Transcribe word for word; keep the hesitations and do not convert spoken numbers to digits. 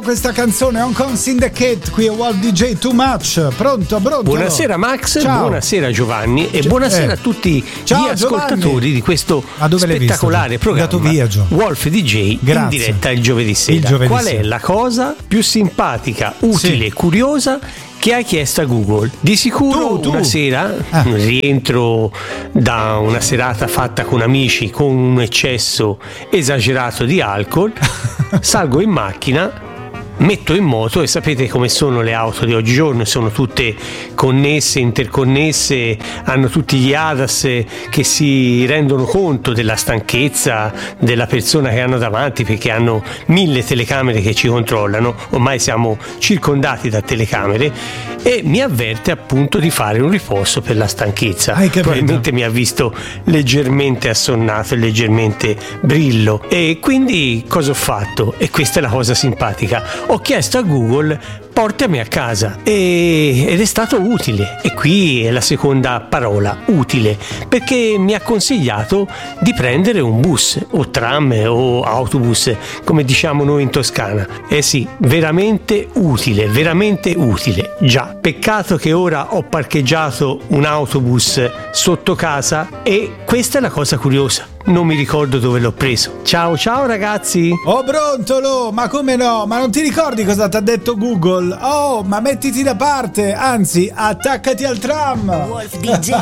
Questa canzone On Con Syndicate qui a Wolf D J Too Much. Pronto, pronto. Buonasera Max, Ciao. Buonasera Giovanni e C- buonasera eh. a tutti Ciao, gli ascoltatori Giovanni. di questo Ma dove l'hai spettacolare visto? programma Dato via, Gio. Wolf D J Grazie. in diretta il giovedì sera. Il giovedì Qual sera. è la cosa più simpatica, utile Sì. e curiosa che hai chiesto a Google? Di sicuro Tu, tu. una sera Ah. rientro da una serata fatta con amici con un eccesso esagerato di alcol, salgo in macchina, metto in moto e sapete come sono le auto di oggigiorno, sono tutte connesse, interconnesse, hanno tutti gli A D A S che si rendono conto della stanchezza della persona che hanno davanti, perché hanno mille telecamere che ci controllano, ormai siamo circondati da telecamere, e mi avverte appunto di fare un riposo per la stanchezza. Hai capito? Probabilmente mi ha visto leggermente assonnato e leggermente brillo, e quindi cosa ho fatto? E questa è la cosa simpatica: ho chiesto a Google portami a casa, e, ed è stato utile, e qui è la seconda parola, utile, perché mi ha consigliato di prendere un bus o tram o autobus come diciamo noi in Toscana. Eh sì, veramente utile, veramente utile. Già, peccato che ora ho parcheggiato un autobus sotto casa e questa è la cosa curiosa, non mi ricordo dove l'ho preso. Ciao ciao ragazzi. Oh Brontolo, ma come no? Ma non ti ricordi cosa ti ha detto Google? Oh, ma mettiti da parte, anzi, attaccati al tram. Wolf D J.